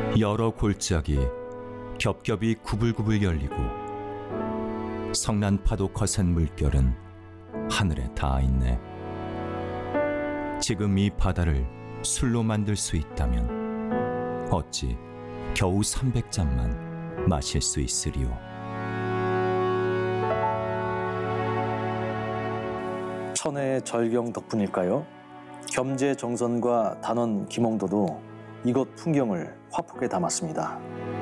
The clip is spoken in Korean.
여러 골짜기 겹겹이 구불구불 열리고 성난 파도 거센 물결은 하늘에 닿아 있네. 지금 이 바다를 술로 만들 수 있다면 어찌 겨우 300잔만 마실 수 있으리요. 천혜의 절경 덕분일까요? 겸재 정선과 단원 김홍도도 이곳 풍경을 화폭에 담았습니다.